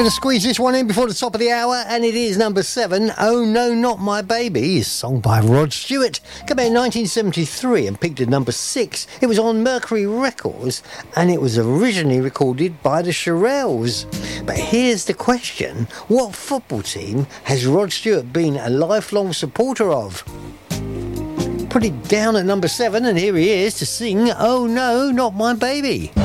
Gonna squeeze this one in before the top of the hour, and it is number 7, Oh No Not My Baby, a song by Rod Stewart. Came out in 1973 and peaked at number 6. It was on Mercury Records, and it was originally recorded by the Shirelles. But here's the question: what football team has Rod Stewart been a lifelong supporter of? Put it down at number 7, and here he is to sing Oh No Not My Baby.